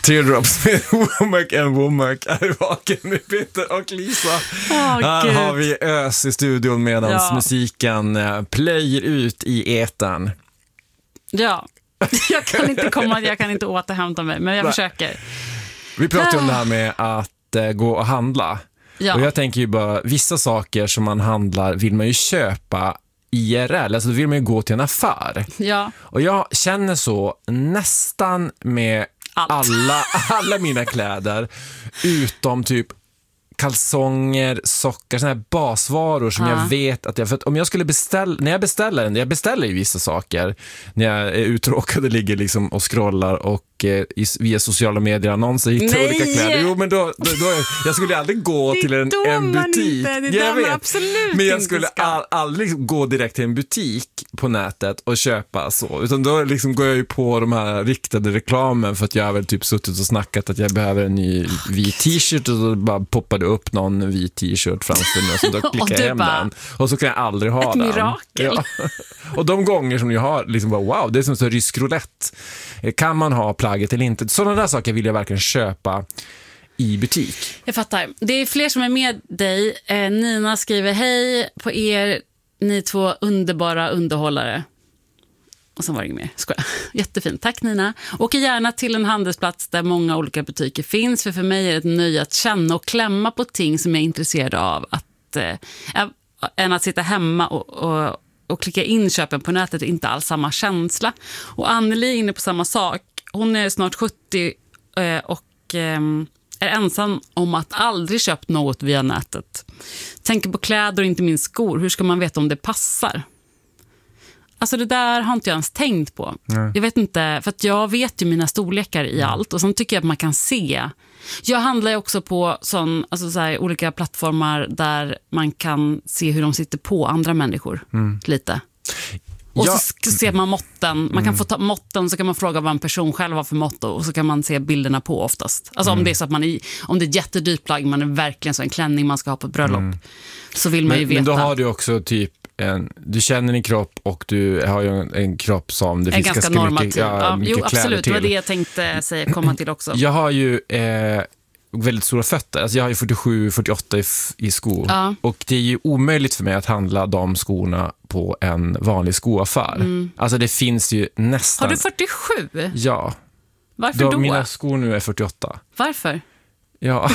Teardrops med Womack and Womack är vaken med Peter och Lisa. Här har vi ös i studion medan musiken plöjer ut i etern. Ja, jag kan inte återhämta mig, men jag försöker. Vi pratar ju om det här med att gå och handla. Ja. Och jag tänker ju bara, vissa saker som man handlar vill man ju köpa IRL, alltså då vill man ju gå till en affär. Ja. Och jag känner så nästan med alla mina kläder utom typ kalsonger, sockar, såna här basvaror som jag vet att för att om jag skulle när jag beställer ju vissa saker när jag är uttråkad och ligger liksom och scrollar och via sociala medier annonser hittar olika kläder. Jo, men då jag skulle aldrig gå till en butik. Men jag skulle aldrig gå direkt till en butik på nätet och köpa så. Utan då liksom går jag ju på de här riktade reklamen för att jag har väl typ suttit och snackat att jag behöver en ny vit t-shirt och så bara poppade upp någon vit t-shirt framför mig och så då klickar jag hem den. Och så kan jag aldrig ha den. Ett mirakel. Ja. Och de gånger som jag har liksom bara wow, det är som så rysk roulette. Kan man ha plagget eller inte? Sådana där saker vill jag verkligen köpa i butik. Jag fattar. Det är fler som är med dig. Nina skriver hej på er, ni två underbara underhållare. Och sen var det inget mer. Skoja. Jättefint. Tack Nina. Åker gärna till en handelsplats där många olika butiker finns. För mig är det ett nöje att känna och klämma på ting som jag är intresserad av. Än att sitta hemma och klicka in köpen på nätet är inte alls samma känsla. Och Anneli är inne på samma sak. Hon är snart 70 och är ensam om att aldrig köpt något via nätet. Tänker på kläder och inte minst skor. Hur ska man veta om det passar? Alltså det där har inte jag ens tänkt på. Nej. Jag vet inte, för att jag vet ju mina storlekar i allt. Och sen tycker jag att man kan se. Jag handlar ju också på så här, olika plattformar där man kan se hur de sitter på andra människor lite. Och så ser man måtten. Man kan få ta måtten, så kan man fråga vad en person själv har för mått och så kan man se bilderna på oftast. Alltså om det är så att om det är jättedyrt plagg, man är verkligen så en klänning man ska ha på ett bröllop. Så vill man ju veta. Men då har du också typ du känner din kropp och du har ju en kropp som det finns ganska normativ. Jo, absolut, det var det jag tänkte komma till också. Jag har ju väldigt stora fötter. Alltså jag har ju 47-48 i skor. Och det är ju omöjligt för mig att handla de skorna på en vanlig skoaffär. Alltså det finns ju nästan... Har du 47? Ja. Varför då? Mina skor nu är 48. Varför? Ja.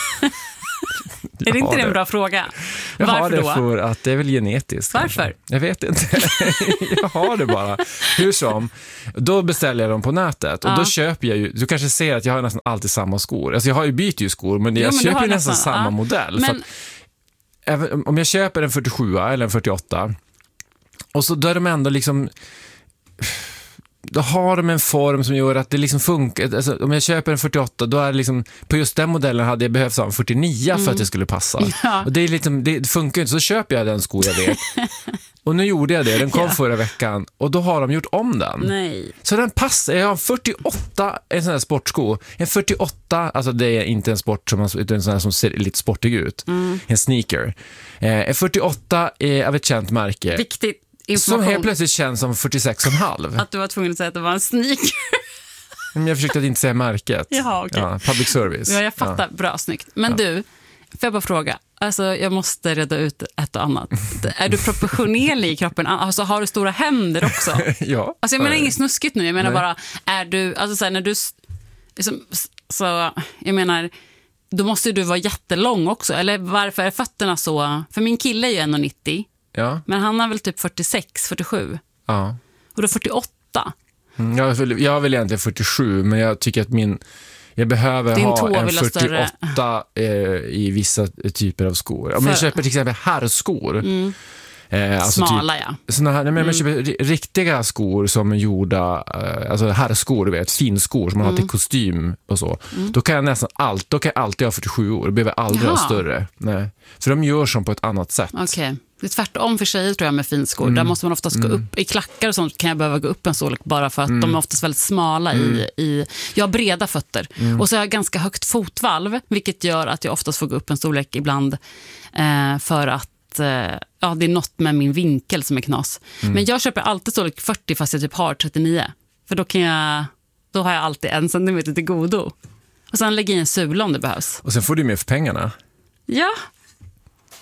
Är det inte en bra fråga? Jag Varför har det då? För att det är väl genetiskt. Varför? Kanske. Jag vet inte. Jag har det bara. Hur som. Då beställer jag dem på nätet. Och då köper jag ju... Du kanske ser att jag har nästan alltid samma skor. Alltså jag byter ju skor. Men jag köper ju nästan samma modell. Men... För att, om jag köper en 47 eller en 48. Och så då är de ändå liksom... Då har de en form som gör att det liksom funkar. Alltså, om jag köper en 48, då är det liksom, på just den modellen hade jag behövt en 49 för att det skulle passa. Och det är liksom, det funkar inte, så köper jag den skor jag vet. Och nu gjorde jag det, den kom förra veckan och då har de gjort om den. Nej. Så den passar, jag har 48, en sån här sportsko. En 48, alltså det är inte en sport utan en sån här som ser lite sportig ut. En sneaker. En 48 är av ett känt märke. Viktigt. Som helt plötsligt känns som 46,5. Att du var tvungen att säga att det var en sneaker. Men jag försökte att inte säga märket. Jaha, okej. Ja, public service. Ja, jag fattar. Ja. Bra, snyggt. Men du, får jag bara fråga. Alltså, jag måste reda ut ett och annat. Är du proportionerlig i kroppen? Alltså, har du stora händer också? Ja. Alltså, jag menar inget snuskigt nu. Jag menar bara, är du... Alltså, så här, när du... Liksom, så, jag menar... Då måste du vara jättelång också. Eller varför är fötterna så... För min kille är ju 1,90. Ja. Men han har väl typ 46, 47. Ja. Och då 48. Jag har väl egentligen 47, men jag tycker att jag behöver ha en 48 i vissa typer av skor. Om jag köper till exempel herrskor. Alltså smala, typ, såna här, men jag köper riktiga skor som är gjorda, alltså herrskor, du vet, finskor som man har till kostym och så. Då kan jag nästan alltid ha 47 år. Det behöver aldrig ha större. Nej. För de gör som på ett annat sätt. Okej. Det är tvärtom för tjejer tror jag med finskor. Där måste man oftast gå upp i klackar och sånt, kan jag behöva gå upp en storlek bara för att de är oftast väldigt smala i jag har breda fötter. Och så har jag ganska högt fotvalv, vilket gör att jag oftast får gå upp en storlek ibland för att det är något med min vinkel som är knas. Men jag köper alltid storlek 40 fast jag typ har 39. För då kan jag då har jag alltid 1 centimeter till godo. Och sen lägger jag i en sula om det behövs. Och sen får du mer för pengarna. Ja,